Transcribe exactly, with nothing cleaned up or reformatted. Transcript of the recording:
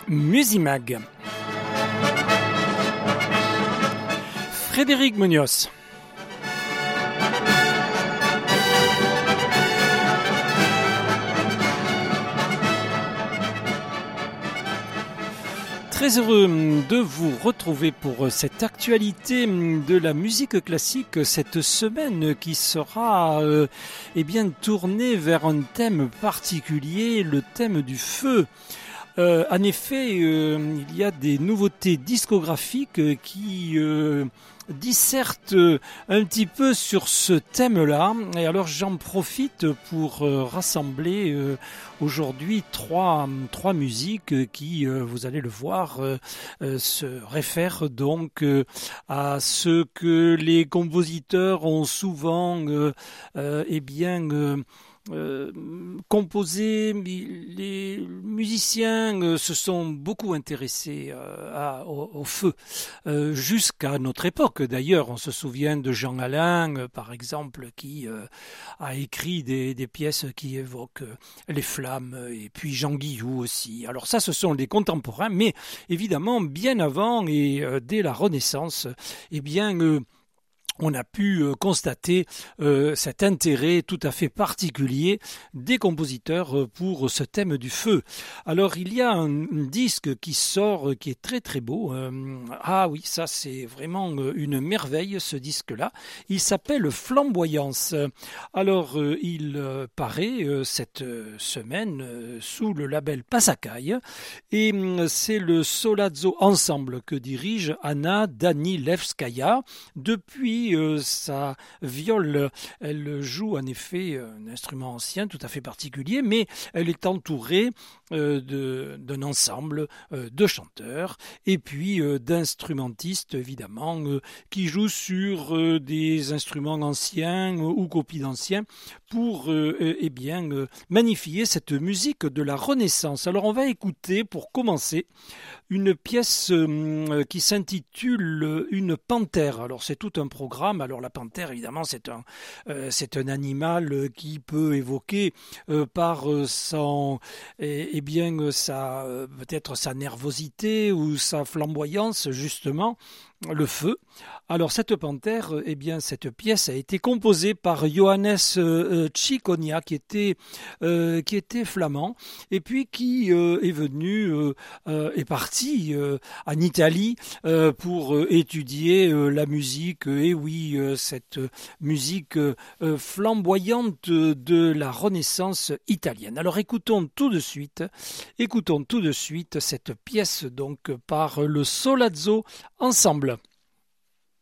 Musimag. Frédéric Munoz. Très heureux de vous retrouver pour cette actualité de la musique classique cette semaine qui sera euh, eh bien, tournée vers un thème particulier, le thème du feu. Euh, en effet, euh, il y a des nouveautés discographiques qui euh, dissertent un petit peu sur ce thème-là. Et alors j'en profite pour euh, rassembler euh, aujourd'hui trois, trois musiques qui, euh, vous allez le voir, euh, euh, se réfèrent donc euh, à ce que les compositeurs ont souvent euh, euh, eh bien... Euh, Euh, composé, les musiciens euh, se sont beaucoup intéressés euh, à, au, au feu, euh, jusqu'à notre époque. D'ailleurs, on se souvient de Jean Alain, euh, par exemple, qui euh, a écrit des, des pièces qui évoquent euh, les flammes, et puis Jean Guillou aussi. Alors ça, ce sont les contemporains, mais évidemment, bien avant et euh, dès la Renaissance, eh bien... Euh, on a pu euh, constater euh, cet intérêt tout à fait particulier des compositeurs euh, pour ce thème du feu. Alors il y a un, un disque qui sort, euh, qui est très très beau. Euh, ah oui, ça c'est vraiment euh, une merveille, ce disque-là. Il s'appelle Flamboyance. Alors euh, il euh, paraît euh, cette semaine euh, sous le label Passacaille, et euh, c'est le Solazzo Ensemble que dirige Anna Danilevskaya. Depuis Euh, sa viole, elle joue en effet un instrument ancien tout à fait particulier, mais elle est entourée euh, de, d'un ensemble euh, de chanteurs et puis euh, d'instrumentistes évidemment euh, qui jouent sur euh, des instruments anciens euh, ou copies d'anciens pour euh, eh bien euh, magnifier cette musique de la Renaissance. Alors on va écouter pour commencer une pièce euh, qui s'intitule Une panthère. Alors c'est tout un programme. Alors la panthère, évidemment, c'est un, euh, c'est un animal qui peut évoquer euh, par son, eh, eh bien, sa, peut-être sa nervosité ou sa flamboyance, justement, le feu. Alors cette panthère, eh bien cette pièce a été composée par Johannes euh, Ciconia, qui était euh, qui était flamand et puis qui euh, est venu euh, euh, est parti euh, en Italie euh, pour euh, étudier euh, la musique euh, et oui euh, cette musique euh, flamboyante de la Renaissance italienne. Alors écoutons tout de suite, écoutons tout de suite cette pièce donc par le Solazzo Ensemble.